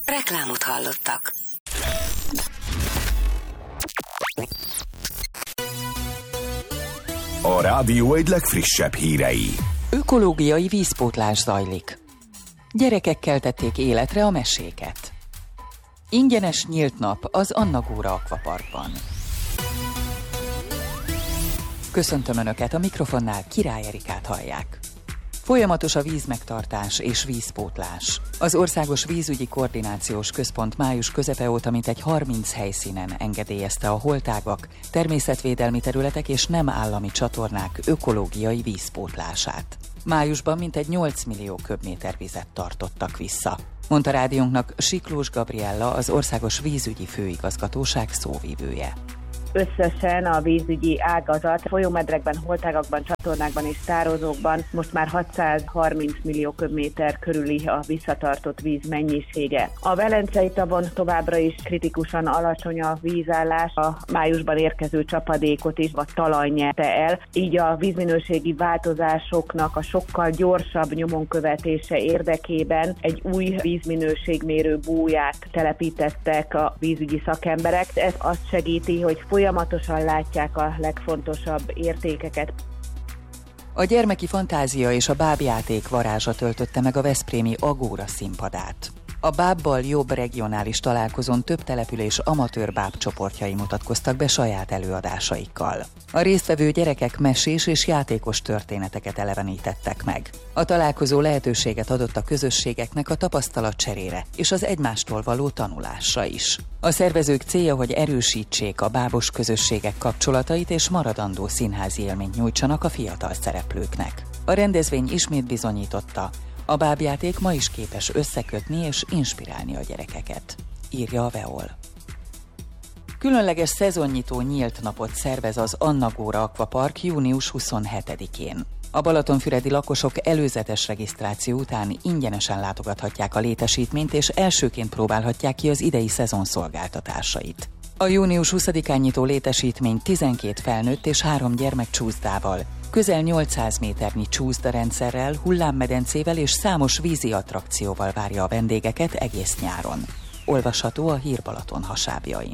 Reklámot hallottak. A rádió egy legfrissebb hírei. Ökológiai vízpótlás zajlik. Gyerekekkel tették életre a meséket. Ingyenes nyílt nap az Anna Góra Akvaparkban. Köszöntöm Önöket, a mikrofonnál Király Erikát hallják. Folyamatos a vízmegtartás és vízpótlás. Az Országos Vízügyi Koordinációs Központ május közepe óta mintegy 30 helyszínen engedélyezte a holtágak, természetvédelmi területek és nem állami csatornák ökológiai vízpótlását. Májusban mintegy 8 millió köbméter vizet tartottak vissza, mondta rádiónknak Siklós Gabriella, az Országos Vízügyi Főigazgatóság szóvivője. Összesen a vízügyi ágazat folyómedrekben, holtágakban, csatornákban és tározókban most már 630 millió köbméter körüli a visszatartott víz mennyisége. A Velencei tavon továbbra is kritikusan alacsony a vízállás, a májusban érkező csapadékot is a talaj nyerte el, így a vízminőségi változásoknak a sokkal gyorsabb nyomon követése érdekében egy új vízminőségmérő búját telepítettek a vízügyi szakemberek. Ez azt segíti, hogy folyamatosan látják a legfontosabb értékeket. A gyermeki fantázia és a bábjáték varázsa töltötte meg a veszprémi Agóra színpadát. A Bábbal jobb regionális találkozón több település amatőr bábcsoportjai mutatkoztak be saját előadásaikkal. A résztvevő gyerekek mesés és játékos történeteket elevenítettek meg. A találkozó lehetőséget adott a közösségeknek a tapasztalatcserére és az egymástól való tanulásra is. A szervezők célja, hogy erősítsék a bábos közösségek kapcsolatait és maradandó színházi élményt nyújtsanak a fiatal szereplőknek. A rendezvény ismét bizonyította, a bábjáték ma is képes összekötni és inspirálni a gyerekeket, írja a Veol. Különleges szezonnyitó nyílt napot szervez az Anna Góra Akvapark június 27-én. A balatonfüredi lakosok előzetes regisztráció után ingyenesen látogathatják a létesítményt, és elsőként próbálhatják ki az idei szezon szolgáltatásait. A június 20-án nyitó létesítmény 12 felnőtt és 3 gyermek csúszdával, közel 800 méternyi csúszdarendszerrel, hullámmedencével és számos vízi attrakcióval várja a vendégeket egész nyáron. Olvasható a Hír Balaton hasábjain.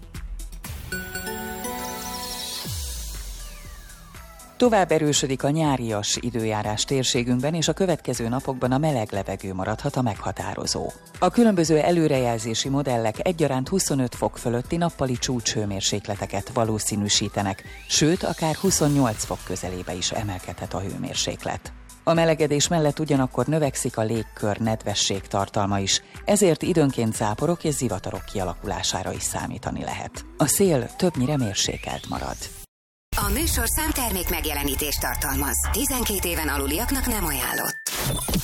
Tovább erősödik a nyárias időjárás térségünkben, és a következő napokban a meleg levegő maradhat a meghatározó. A különböző előrejelzési modellek egyaránt 25 fok fölötti nappali csúcshőmérsékleteket valószínűsítenek, sőt, akár 28 fok közelébe is emelkedhet a hőmérséklet. A melegedés mellett ugyanakkor növekszik a légkör nedvesség tartalma is, ezért időnként záporok és zivatarok kialakulására is számítani lehet. A szél többnyire mérsékelt marad. A műsorszám termék megjelenítést tartalmaz. 12 éven aluliaknak nem ajánlott.